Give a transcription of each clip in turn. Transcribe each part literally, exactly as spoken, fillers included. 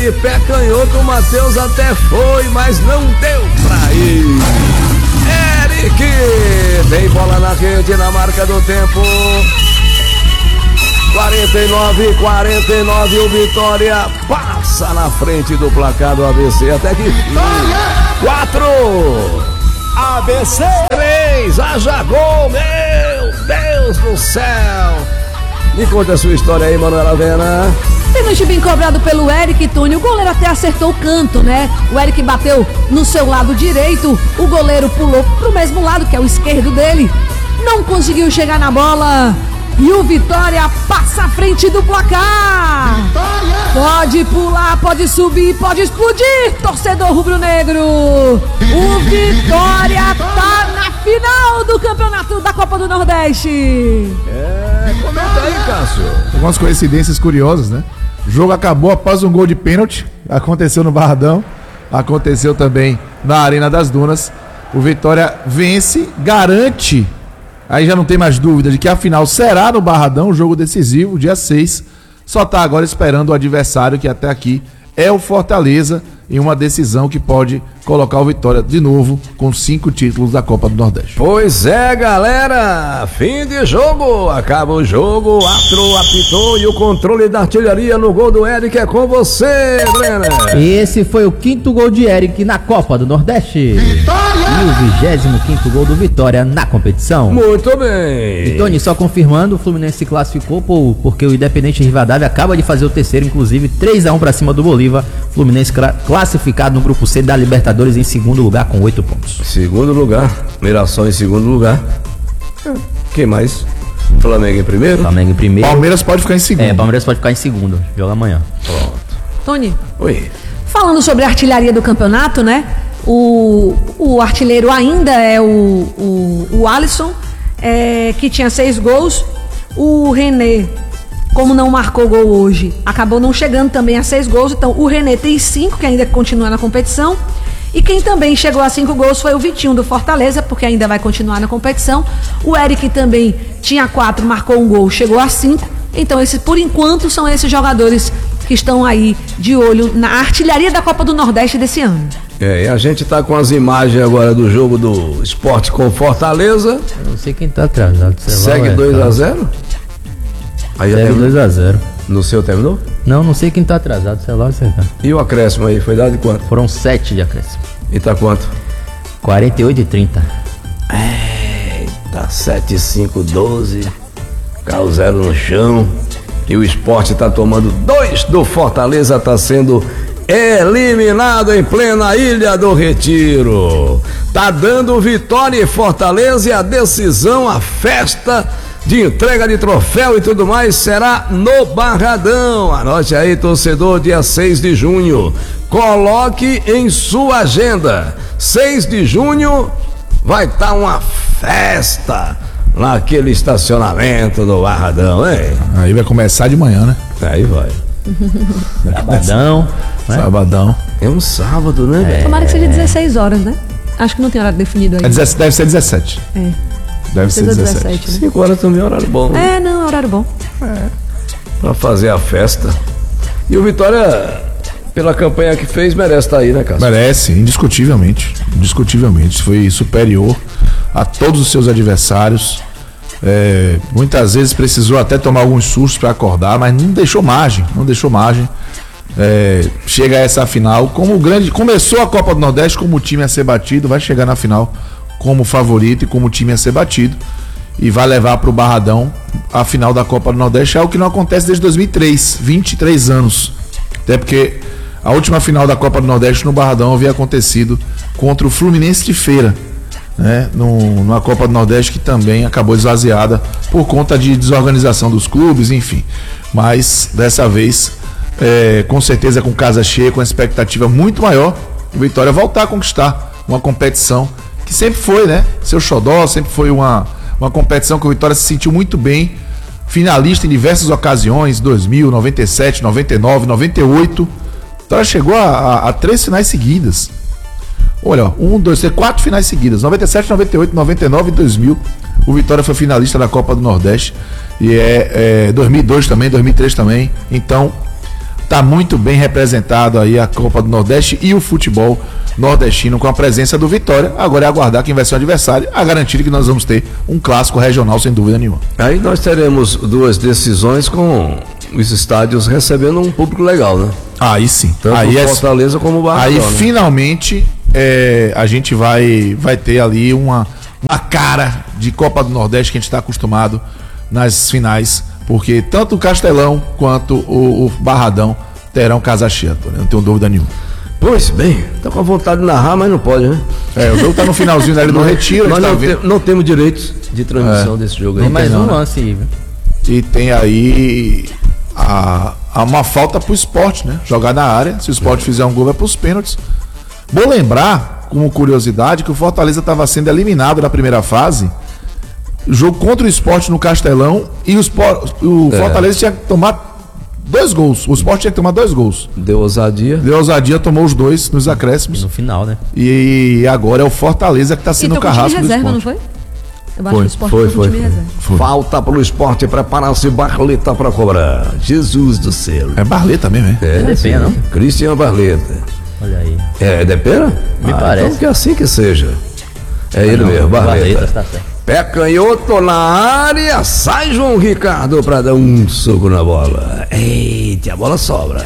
de pé canhoto, o Matheus até foi, mas não deu pra ir. Eric, tem bola na rede na marca do tempo. quarenta e nove, quarenta e nove, o Vitória passa na frente do placar do A B C até que quatro. A B C três, haja gol, meu Deus do céu. Me conta a sua história aí, Manuela Vena. Pênalti bem cobrado pelo Eric, Tony. O goleiro até acertou o canto, né? O Eric bateu no seu lado direito, o goleiro pulou pro mesmo lado, que é o esquerdo dele. Não conseguiu chegar na bola. E o Vitória passa à frente do placar. Vitória! Pode pular, pode subir, pode explodir, torcedor rubro-negro. O Vitória tá na final do campeonato da Copa do Nordeste. É, comenta aí, Cássio. Algumas coincidências curiosas, né? O jogo acabou após um gol de pênalti. Aconteceu no Barradão. Aconteceu também na Arena das Dunas. O Vitória vence, garante... Aí já não tem mais dúvida de que a final será no Barradão, jogo decisivo, dia seis. Só está agora esperando o adversário, que até aqui é o Fortaleza, em uma decisão que pode colocar o Vitória de novo com cinco títulos da Copa do Nordeste. Pois é, galera, fim de jogo, acaba o jogo, o árbitro apitou e o controle da artilharia no gol do Eric é com você, Brenner. Esse foi o quinto gol de Eric na Copa do Nordeste. Vitória! E o vigésimo quinto gol do Vitória na competição. Muito bem. E Tony, só confirmando, o Fluminense se classificou por, porque o Independente Rivadavia acaba de fazer o terceiro, inclusive três a um para cima do Bolívar. Fluminense classificado no grupo C da Libertadores em segundo lugar com oito pontos. Segundo lugar, Mirassol em segundo lugar. Quem mais? Flamengo em primeiro? Flamengo em primeiro. Palmeiras pode ficar em segundo. É, Palmeiras pode ficar em segundo. Joga amanhã. Pronto. Tony. Oi. Falando sobre a artilharia do campeonato, né? O, o artilheiro ainda é o, o, o Alisson, é, que tinha seis gols. O René, como não marcou gol hoje, acabou não chegando também a seis gols. Então o René tem cinco, que ainda continua na competição. E quem também chegou a cinco gols foi o Vitinho do Fortaleza, porque ainda vai continuar na competição. O Eric também tinha quatro, marcou um gol, chegou a cinco. Então, esse, por enquanto, são esses jogadores que estão aí de olho na artilharia da Copa do Nordeste desse ano. É, e a gente tá com as imagens agora do jogo do Sport com Fortaleza. Eu não sei quem tá atrasado. Segue dois a zero? Aí Segue dois a zero. No seu terminou? Não, não sei quem tá atrasado, sei lá, você tá. E o acréscimo aí, foi dado de quanto? Foram sete de acréscimo. E tá quanto? quarenta e oito e trinta. Eita, sete, cinco, doze. Carro zero no chão. E o Sport tá tomando dois do Fortaleza, tá sendo eliminado em plena Ilha do Retiro. Tá dando Vitória e Fortaleza, e a decisão, a festa de entrega de troféu e tudo mais será no Barradão. Anote aí, torcedor, dia seis de junho. Coloque em sua agenda. seis de junho vai estar uma festa naquele estacionamento do Barradão, hein? Aí vai começar de manhã, né? Aí vai. Sabadão. Né? Sabadão. É um sábado, né? É. Tomara que seja dezesseis horas, né? Acho que não tem horário definido aí. É, deve ser dezessete. É. Deve ser dezessete. dezessete, né? cinco horas também é horário bom. Né? É, não, é horário bom. É. Pra fazer a festa. E o Vitória, pela campanha que fez, merece estar aí, né, Cássio? Merece, indiscutivelmente. Indiscutivelmente. Foi superior a todos os seus adversários. É, muitas vezes precisou até tomar alguns sustos para acordar, mas não deixou margem, não deixou margem. É, chega a essa final como o grande, começou a Copa do Nordeste como o time a ser batido, vai chegar na final como favorito e como o time a ser batido e vai levar para o Barradão a final da Copa do Nordeste. É o que não acontece desde dois mil e três, vinte e três anos, até porque a última final da Copa do Nordeste no Barradão havia acontecido contra o Fluminense de Feira, né, no, numa Copa do Nordeste que também acabou esvaziada por conta de desorganização dos clubes, enfim. Mas dessa vez, é, com certeza com casa cheia, com a expectativa muito maior, o Vitória voltar a conquistar uma competição que sempre foi, né, seu xodó, sempre foi uma, uma competição que o Vitória se sentiu muito bem, finalista em diversas ocasiões, dois mil, noventa e sete, noventa e nove, noventa e oito. O Vitória chegou a, a, a três finais seguidas. Olha, ó, um, dois, três, quatro finais seguidas, noventa e sete, noventa e oito, noventa e nove e dois mil. O Vitória foi finalista da Copa do Nordeste. E é, é dois mil e dois também, dois mil e três também. Então, Tá muito bem representado aí a Copa do Nordeste e o futebol nordestino com a presença do Vitória. Agora é aguardar quem vai ser o adversário, a garantir que nós vamos ter um clássico regional sem dúvida nenhuma. Aí nós teremos duas decisões com os estádios recebendo um público legal, né? Aí sim. Tanto aí o é, Fortaleza como o Barradão. Aí né? finalmente é, a gente vai, vai ter ali uma, uma cara de Copa do Nordeste que a gente está acostumado nas finais, porque tanto o Castelão quanto o, o Barradão terão casa cheia, não tenho dúvida nenhuma. Pois bem, tá com vontade de narrar, mas não pode, né? É, o jogo tá no finalzinho ali do Retiro. Nós tá não, te, não temos direitos de transmissão É. desse jogo aí. Tem mais não, um né? lance aí, viu? E tem aí a, a uma falta pro esporte, né? Jogar na área. Se o esporte fizer um gol, vai pros pênaltis. Vou lembrar, como curiosidade, que o Fortaleza estava sendo eliminado na primeira fase. Jogo contra o esporte no Castelão. E o, Sport, o É. Fortaleza tinha que tomar dois gols. O esporte tinha que tomar dois gols. Deu ousadia. Deu ousadia, tomou os dois nos acréscimos. No final, né? E agora é o Fortaleza que está sendo o Então, com time carrasco do reserva, não esporte. foi? Eu acho Foi, que o esporte Foi, foi, com foi. time reserva. Foi. Falta pro esporte preparar-se Barleta pra cobrar. Jesus do céu. É Barleta mesmo, é? É, Não é sim. pena, não? Cristian Barleta. Olha aí. É, é de pena? Me Ah, parece. Então que assim que seja. É ele mesmo, Barleta. Barretas, tá certo. Pé canhoto na área, sai João Ricardo pra dar um soco na bola. Eita, a bola sobra.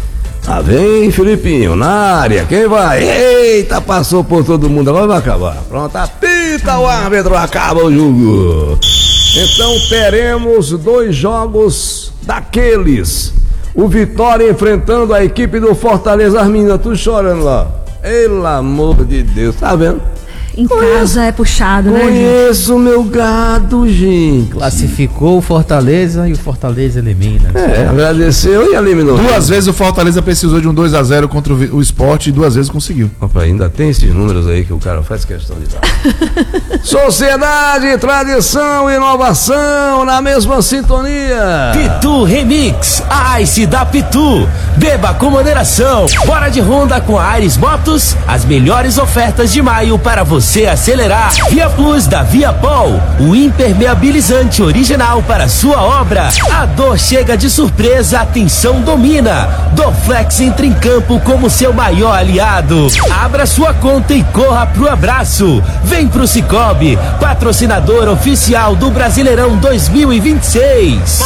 Lá vem Filipinho na área, quem vai? Eita, passou por todo mundo, agora vai acabar. Pronto, apita o árbitro, acaba o jogo. Então teremos dois jogos daqueles. O Vitória enfrentando a equipe do Fortaleza. As meninas, tu chorando lá. Pelo amor de Deus, tá vendo? Em casa é puxado, né, gente? Conheço meu gado, gente. Classificou o Fortaleza e o Fortaleza elimina. É, agradeceu e eliminou. Duas vezes o Fortaleza precisou de um dois a zero contra o, Vi- o Sport e duas vezes conseguiu. Opa, ainda tem esses números aí que o cara faz questão de dar. Sociedade, tradição, inovação na mesma sintonia. Pitu Remix, a Ice da Pitu. Beba com moderação. Bora de Honda com a Ares Motos. As melhores ofertas de maio para você acelerar. Via Plus da Viapol, o impermeabilizante original para sua obra. A dor chega de surpresa, a tensão domina. Dorflex entra em campo como seu maior aliado. Abra sua conta e corra pro abraço. Vem pro Cicobi, patrocinador oficial do Brasileirão dois mil e vinte e seis.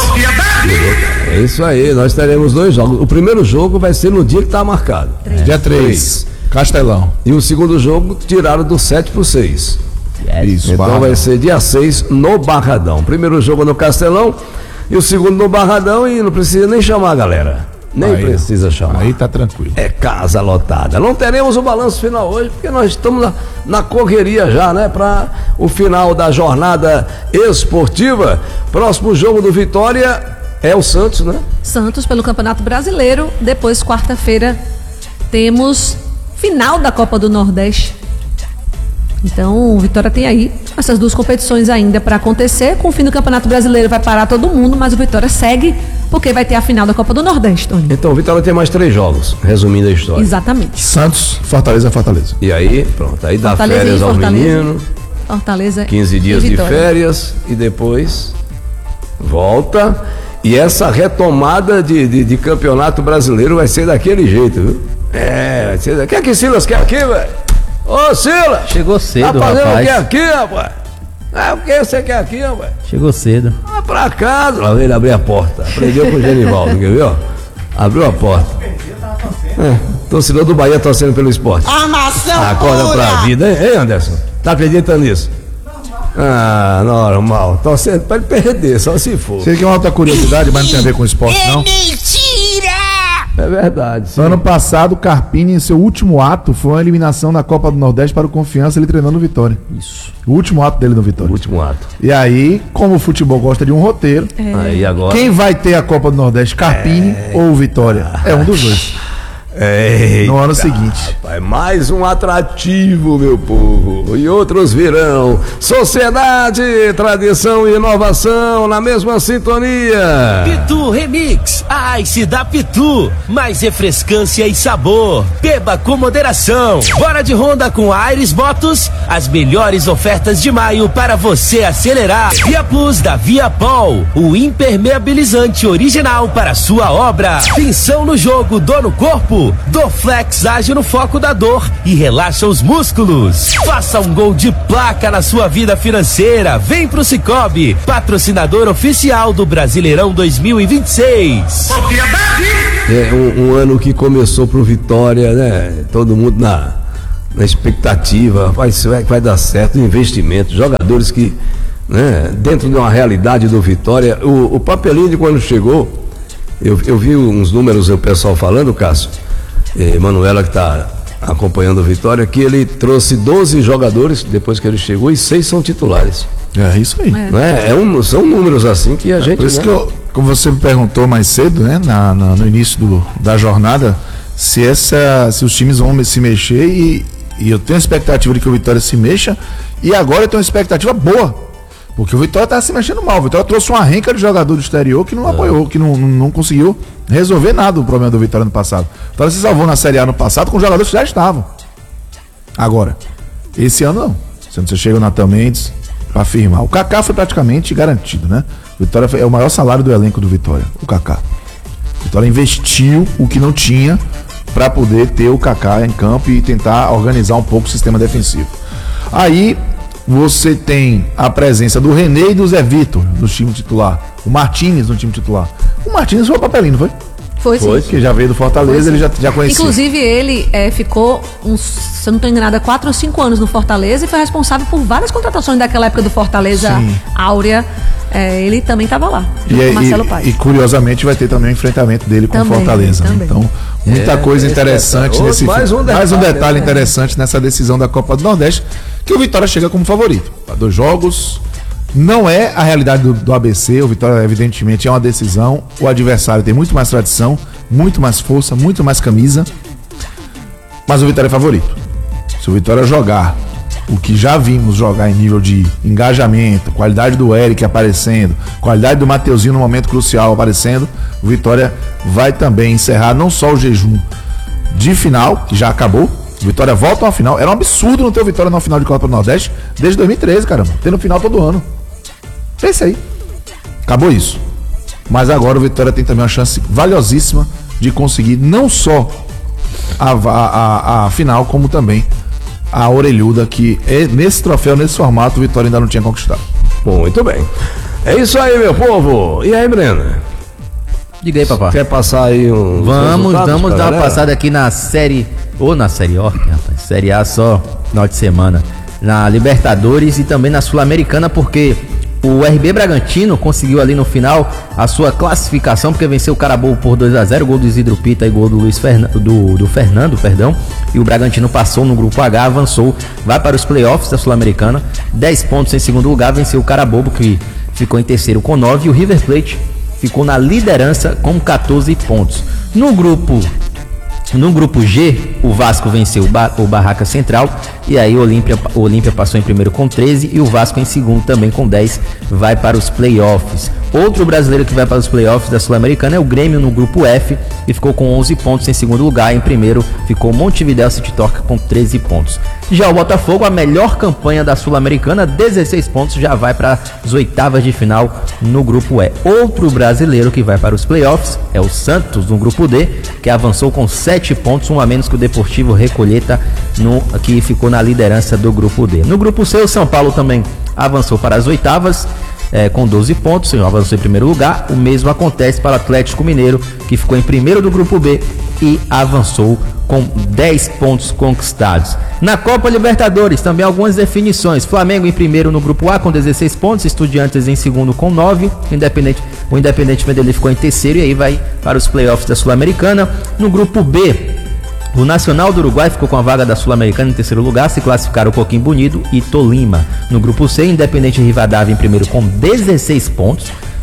É isso aí, nós teremos dois jogos. O primeiro jogo vai ser no dia que tá marcado. Dia três, Castelão. E o segundo jogo tiraram do sete pro seis. Isso, Então Barradão. vai ser dia seis no Barradão. Primeiro jogo no Castelão e o segundo no Barradão, e não precisa nem chamar a galera. Nem Aí, precisa chamar. Aí tá tranquilo. É casa lotada. Não teremos o balanço final hoje, porque nós estamos na, na correria já, né? Para o final da jornada esportiva. Próximo jogo do Vitória é o Santos, né? Santos pelo Campeonato Brasileiro. Depois, quarta-feira, temos final da Copa do Nordeste. Então, o Vitória tem aí essas duas competições ainda para acontecer. Com o fim do Campeonato Brasileiro vai parar todo mundo, mas o Vitória segue porque vai ter a final da Copa do Nordeste, Tony. Então o Vitória tem mais três jogos, resumindo a história. Exatamente. Santos, Fortaleza, Fortaleza. E aí, pronto, aí dá Fortaleza férias e ao Fortaleza. menino, Fortaleza quinze e dias de Vitória. férias e depois volta. E essa retomada de, de, de campeonato brasileiro vai ser daquele jeito, viu? É, vai ser daquele. Quer que Silas quer aqui, velho? Ô, Silas! Chegou Tá cedo, fazendo o rapaz. que aqui, rapaz? É, o que você quer aqui, rapaz? Chegou cedo. Vai pra casa. Lá ele abriu a porta. Aprendeu com o Genivaldo, quer ver, ó? Abriu a porta. É, torcedor do Bahia torcendo pelo esporte. Armação Acorda pura. pra vida, hein, hein, Anderson? Tá acreditando nisso? Ah, normal. Torcendo pra ele perder, só se for. Sei que é uma outra curiosidade, mas não tem a ver com esporte, É não. mentira! É verdade. sim. Ano passado, Carpini, em seu último ato, foi uma eliminação da Copa do Nordeste para o Confiança, ele treinando o Vitória. Isso. O último ato dele no Vitória. Último ato. E aí, como o futebol gosta de um roteiro, Aí agora. quem vai ter a Copa do Nordeste, Carpini ou o Vitória? É um dos dois. Eita, no ano seguinte. Rapaz, mais um atrativo, meu povo. E outros virão. Sociedade, tradição e inovação na mesma sintonia. Pitu Remix, a Ice da Pitu. Mais refrescância e sabor. Beba com moderação. Bora de Honda com a Aires Motos. As melhores ofertas de maio para você acelerar. Via Plus da Viapol. O impermeabilizante original para sua obra. Tensão no jogo, dor no corpo. Dorflex age no foco da dor e relaxa os músculos. Faça um gol de placa na sua vida financeira. Vem pro Cicobi, patrocinador oficial do Brasileirão dois mil e vinte e seis. É um, um ano que começou pro Vitória, né? Todo mundo na, na expectativa. Vai, vai, vai dar certo, investimento, jogadores que, né? Dentro de uma realidade do Vitória, o, o papelinho de quando chegou, eu, eu vi uns números, o pessoal falando, Cássio, eh, Manuela que está acompanhando o Vitória, que ele trouxe doze jogadores depois que ele chegou e seis são titulares. É isso aí. É, não é? É um, são números assim que a É, gente... por isso né? que eu, como você me perguntou mais cedo, né, na, na- no início do- da jornada, se, essa, se os times vão se mexer e, e eu tenho a expectativa de que o Vitória se mexa, e agora eu tenho uma expectativa boa. Porque o Vitória tá se mexendo mal. O Vitória trouxe uma renca de jogador do exterior que não apoiou, que não, não, não conseguiu resolver nada do problema do Vitória no passado. O Vitória se salvou na Série A no passado com jogadores que já estavam. Agora, esse ano não. Esse ano você chega o Natan Mendes pra firmar. O Kaká foi praticamente garantido, né? O Vitória foi- é o maior salário do elenco do Vitória, o Kaká. O Vitória investiu o que não tinha para poder ter o Kaká em campo e tentar organizar um pouco o sistema defensivo. Aí você tem a presença do René e do Zé Vitor no time titular. O Martínez no time titular. O Martínez foi o papelinho, não foi? Foi sim. Foi, que já veio do Fortaleza, ele já, já conhecia. Inclusive, ele é, ficou, uns, se eu não estou enganada, quatro ou cinco anos no Fortaleza e foi responsável por várias contratações daquela época do Fortaleza Sim. Áurea. É, ele também estava lá, E, junto é- com Marcelo e- Paes. e curiosamente vai ter também o enfrentamento dele com o Também, Fortaleza. né? também. Então, muita É, coisa esse interessante detalhe. nesse Mais um mais um detalhe, detalhe né? interessante nessa decisão da Copa do Nordeste, que o Vitória chega como favorito. Para dois jogos. Não é a realidade do, do A B C, o Vitória evidentemente é uma decisão. O adversário tem muito mais tradição, muito mais força, muito mais camisa. Mas o Vitória é favorito. Se o Vitória jogar o que já vimos jogar em nível de engajamento, qualidade do Eric aparecendo, qualidade do Mateuzinho no momento crucial aparecendo, o Vitória vai também encerrar não só o jejum de final, que já acabou. O Vitória volta ao final. Era um absurdo não ter o Vitória na final de Copa do Nordeste desde dois mil e treze, caramba. Tendo final todo ano. Pense aí. Acabou isso. Mas agora o Vitória tem também uma chance valiosíssima de conseguir não só a, a, a, a final, como também a orelhuda, que é, nesse troféu, nesse formato, o Vitória ainda não tinha conquistado. Bom, muito bem. É isso aí, meu povo. E aí, Breno? Diga aí, papai. Quer passar aí um. Vamos, vamos dar uma passada aqui na série, ou na série O, rapaz, série A só, final de semana, na Libertadores e também na Sul-Americana, porque o R B Bragantino conseguiu ali no final a sua classificação, porque venceu o Carabobo por dois a zero, gol do Isidro Pita e gol do Luiz Fernan- do, do Fernando, perdão, e o Bragantino passou no grupo H, avançou, vai para os playoffs da Sul-Americana, dez pontos em segundo lugar, venceu o Carabobo, que ficou em terceiro com nove, e o River Plate ficou na liderança com catorze pontos. No grupo No grupo G, o Vasco venceu o, ba o Barraca Central, e aí o Olímpia, o Olímpia passou em primeiro com treze e o Vasco em segundo também com dez, vai para os playoffs. Outro brasileiro que vai para os playoffs da Sul-Americana é o Grêmio no grupo F, e ficou com onze pontos em segundo lugar. Em primeiro ficou Montevidéu City Torque com treze pontos. Já o Botafogo, a melhor campanha da Sul-Americana, dezesseis pontos, já vai para as oitavas de final no grupo E. Outro brasileiro que vai para os playoffs é o Santos no grupo D, que avançou com sete pontos, um a menos que o Deportivo Recoleta, no, que ficou na liderança do grupo D. No grupo C, o São Paulo também avançou para as oitavas, É, com doze pontos, avançou em primeiro lugar. O mesmo acontece para o Atlético Mineiro, que ficou em primeiro do grupo B e avançou com dez pontos conquistados. Na Copa Libertadores, também algumas definições. Flamengo em primeiro no grupo A com dezesseis pontos, Estudiantes em segundo com nove, Independente, o Independente Medellín ficou em terceiro e aí vai para os playoffs da Sul-Americana. No grupo B, o Nacional do Uruguai ficou com a vaga da Sul-Americana em terceiro lugar, se classificaram Coquimbo Unido e Tolima. No grupo C, Independente Rivadavia em primeiro com dezesseis pontos,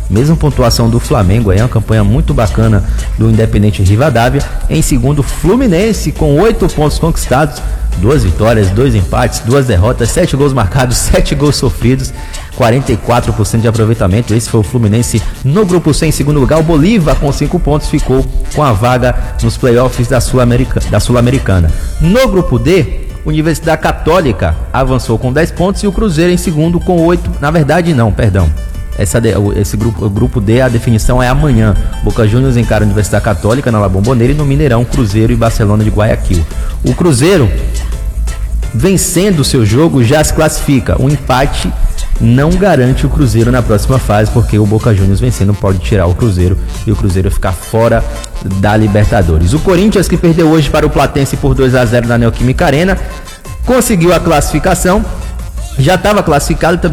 mesma pontuação do Flamengo, aí é uma campanha muito bacana do Independente Rivadavia. Em segundo, Fluminense com oito pontos conquistados, duas vitórias, dois empates, duas derrotas, sete gols marcados, sete gols sofridos, quarenta e quatro por cento de aproveitamento. Esse foi o Fluminense no grupo C. Em segundo lugar, o Bolívar com cinco pontos ficou com a vaga nos playoffs da Sul-Americana. da Sul-Americana. No grupo D, Universidade Católica avançou com dez pontos e o Cruzeiro em segundo com oito. Na verdade não, perdão. Essa, esse grupo, o grupo D, a definição é amanhã. Boca Juniors encara a Universidade Católica na La Bombonera e no Mineirão, Cruzeiro e Barcelona de Guayaquil. O Cruzeiro, vencendo o seu jogo, já se classifica. Um empate não garante o Cruzeiro na próxima fase, porque o Boca Juniors vencendo pode tirar o Cruzeiro e o Cruzeiro ficar fora da Libertadores. O Corinthians, que perdeu hoje para o Platense por dois a zero na Neoquímica Arena, conseguiu a classificação, já estava classificado também.